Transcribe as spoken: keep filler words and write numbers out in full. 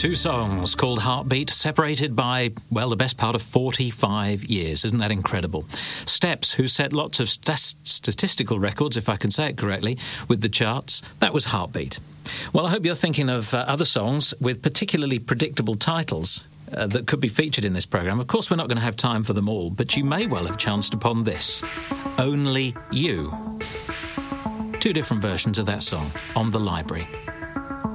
Two songs called Heartbeat, separated by, well, the best part of forty-five years. Isn't that incredible? Steps, who set lots of st- statistical records, if I can say it correctly, with the charts. That was Heartbeat. Well, I hope you're thinking of uh, other songs with particularly predictable titles uh, that could be featured in this programme. Of course, we're not going to have time for them all, but you may well have chanced upon this. Only You. Two different versions of that song on The Library.